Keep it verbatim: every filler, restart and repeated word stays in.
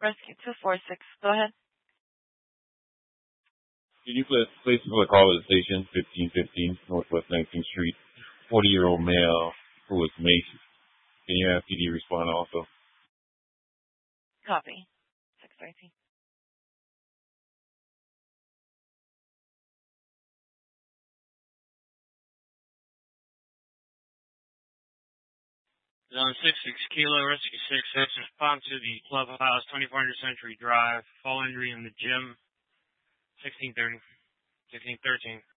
Rescue two four six. Go ahead. Can you please place for a call at the station, fifteen fifteen Northwest nineteenth Street, forty-year-old male who was maced. Can you have P D respond also? Copy. six thirteen. Zone six six Kilo, Rescue six six, respond to the clubhouse, twenty-four hundred Century Drive, fall injury in the gym, sixteen thirty, sixteen thirteen.